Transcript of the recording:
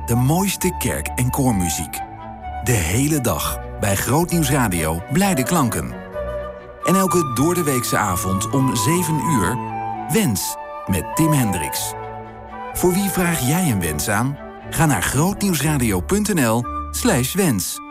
De mooiste kerk- en koormuziek. De hele dag bij Grootnieuws Radio blijde klanken. En elke doordeweekse avond om 7 uur... Wens met Tim Hendricks. Voor wie vraag jij een wens aan? Ga naar grootnieuwsradio.nl/wens.